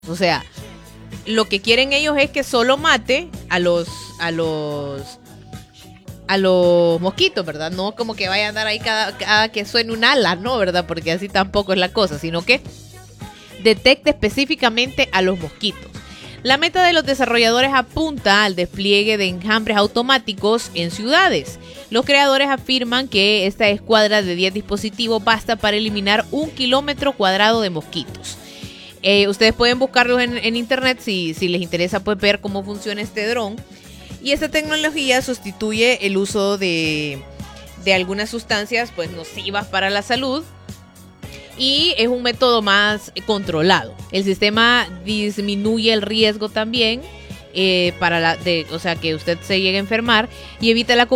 O sea, lo que quieren ellos es que solo mate a los mosquitos, ¿verdad? No como que vaya a andar ahí cada que suene un ala, ¿no? ¿Verdad? Porque así tampoco es la cosa, sino que detecte específicamente a los mosquitos. La meta de los desarrolladores apunta al despliegue de enjambres automáticos en ciudades. Los creadores afirman que esta escuadra de 10 dispositivos basta para eliminar 1 kilómetro cuadrado de mosquitos. Ustedes pueden buscarlos en internet si les interesa, pues, ver cómo funciona este dron. Y esta tecnología sustituye el uso de algunas sustancias, pues, nocivas para la salud. Y es un método más controlado. El sistema disminuye el riesgo también o sea, que usted se llegue a enfermar, y evita la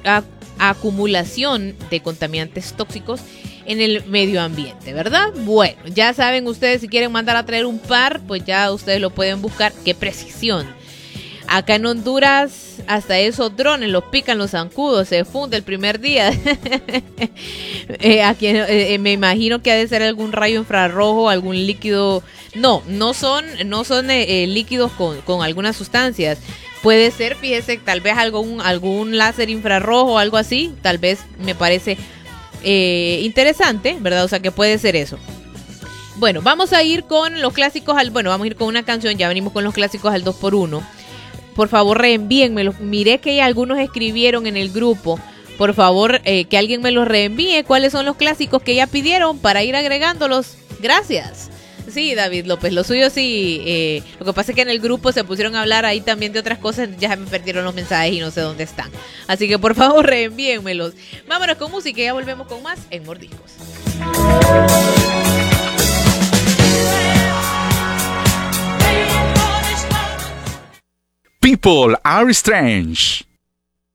acumulación de contaminantes tóxicos en el medio ambiente, ¿verdad? Bueno, ya saben ustedes, si quieren mandar a traer un par, pues ya ustedes lo pueden buscar. ¡Qué precisión! Acá en Honduras, hasta esos drones los pican los zancudos, se funde el primer día. Aquí, me imagino que ha de ser algún rayo infrarrojo, algún líquido. No son líquidos con algunas sustancias. Puede ser, fíjese, tal vez algún láser infrarrojo o algo así. Tal vez, me parece interesante, ¿verdad? O sea, que puede ser eso. Bueno, vamos a ir con los clásicos vamos a ir con una canción. Ya venimos con los clásicos al 2x1. Por favor, reenvíenmelos. Miré que algunos escribieron en el grupo. Por favor, que alguien me los reenvíe. ¿Cuáles son los clásicos que ya pidieron para ir agregándolos? Gracias. Sí, David López, lo suyo sí. Lo que pasa es que en el grupo se pusieron a hablar ahí también de otras cosas. Ya me perdieron los mensajes y no sé dónde están. Así que por favor, reenvíenmelos. Vámonos con música y ya volvemos con más en Mordiscos. People are strange.